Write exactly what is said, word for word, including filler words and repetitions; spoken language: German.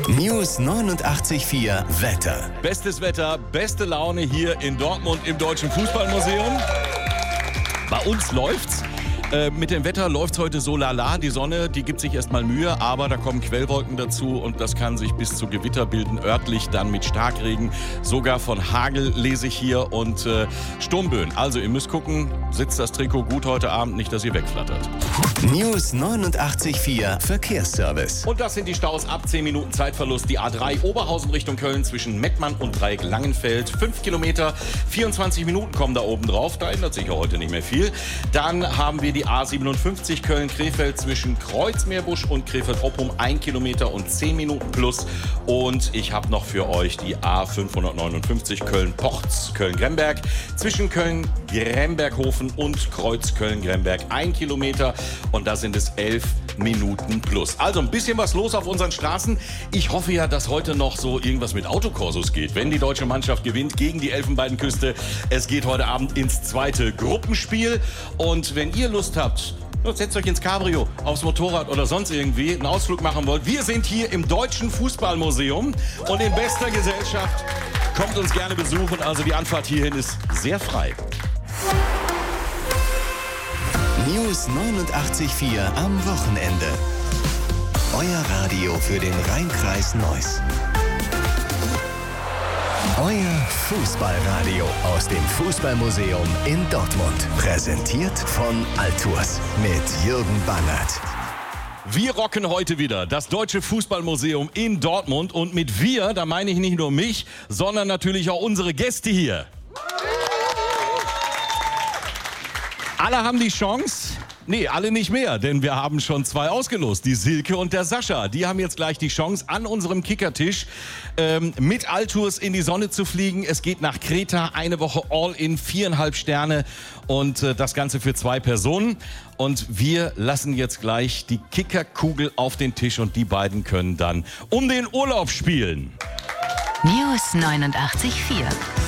News neunundachtzig Komma vier Wetter. Bestes Wetter, beste Laune hier in Dortmund im Deutschen Fußballmuseum. Bei uns läuft's. Äh, mit dem Wetter läuft's heute so lala. Die Sonne, die gibt sich erstmal Mühe, aber da kommen Quellwolken dazu und das kann sich bis zu Gewitter bilden, örtlich dann mit Starkregen, sogar von Hagel lese ich hier und äh, Sturmböen. Also ihr müsst gucken, sitzt das Trikot gut heute Abend, nicht, dass ihr wegflattert. News neunundachtzig Komma vier Verkehrsservice. Und das sind die Staus ab zehn Minuten Zeitverlust. Die A drei Oberhausen Richtung Köln zwischen Mettmann und Dreieck Langenfeld. fünf Kilometer, vierundzwanzig Minuten kommen da oben drauf. Da ändert sich ja heute nicht mehr viel. Dann haben wir die A siebenundfünfzig Köln-Krefeld zwischen Kreuzmeerbusch und Krefeld-Oppum. ein Kilometer und zehn Minuten plus. Und ich habe noch für euch die A fünfhundertneunundfünfzig Köln-Porz, Köln-Gremberg zwischen Köln-Gremberghofen und Kreuz Köln-Gremberg. ein Kilometer und da sind es elf Minuten plus. Also ein bisschen was los auf unseren Straßen. Ich hoffe ja, dass heute noch so irgendwas mit Autokorsos geht, wenn die deutsche Mannschaft gewinnt gegen die Elfenbeinküste. Es geht heute Abend ins zweite Gruppenspiel. Und wenn ihr Lust habt, setzt euch ins Cabrio, aufs Motorrad oder sonst irgendwie einen Ausflug machen wollt. Wir sind hier im Deutschen Fußballmuseum und in bester Gesellschaft. Kommt uns gerne besuchen. Also die Anfahrt hierhin ist sehr frei. News neunundachtzig Komma vier am Wochenende. Euer Radio für den Rhein-Kreis Neuss. Euer Fußballradio aus dem Fußballmuseum in Dortmund. Präsentiert von Altours mit Jürgen Bannert. Wir rocken heute wieder das Deutsche Fußballmuseum in Dortmund. Und mit wir, da meine ich nicht nur mich, sondern natürlich auch unsere Gäste hier. Alle haben die Chance. Nee, alle nicht mehr, denn wir haben schon zwei ausgelost, die Silke und der Sascha. Die haben jetzt gleich die Chance, an unserem Kickertisch ähm, mit Altours in die Sonne zu fliegen. Es geht nach Kreta, eine Woche All-in, viereinhalb Sterne und äh, das Ganze für zwei Personen. Und wir lassen jetzt gleich die Kickerkugel auf den Tisch und die beiden können dann um den Urlaub spielen. News neunundachtzig Komma vier